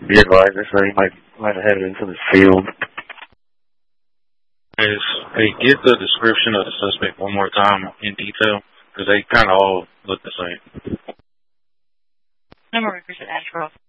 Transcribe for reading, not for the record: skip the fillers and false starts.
Be advised, so he might have headed into the field. Hey, get the description of the suspect one more time in detail, because they kind of all look the same. Number records at Ashcroft.